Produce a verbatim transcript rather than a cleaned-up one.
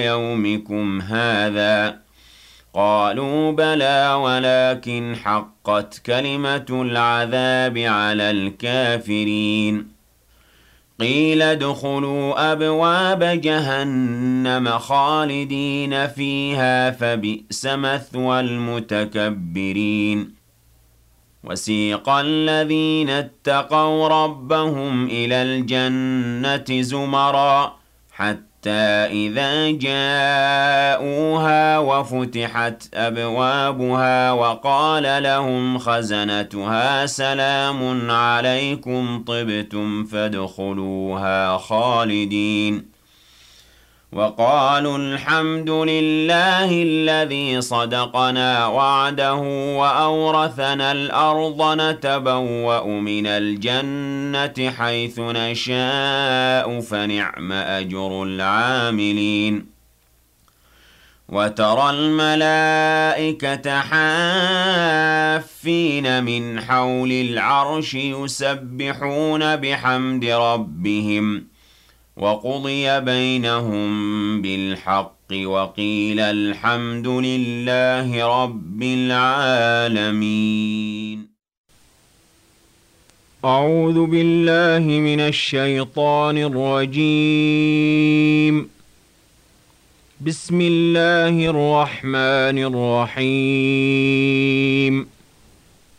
يومكم هذا قالوا بلى ولكن حقت كلمة العذاب على الكافرين قيل ادخلوا أبواب جهنم خالدين فيها فبئس مثوى المتكبرين وسيق الذين اتقوا ربهم إلى الجنة زمرا حتى إذا جاءوها وفتحت أبوابها وقال لهم خزنتها سلام عليكم طبتم فادخلوها خالدين وقالوا الحمد لله الذي صدقنا وعده وأورثنا الأرض نتبوأ من الجنة حيث نشاء فنعم أجر العاملين وترى الملائكة حافين من حول العرش يسبحون بحمد ربهم وقضي بينهم بالحق وقيل الحمد لله رب العالمين. أعوذ بالله من الشيطان الرجيم. بسم الله الرحمن الرحيم.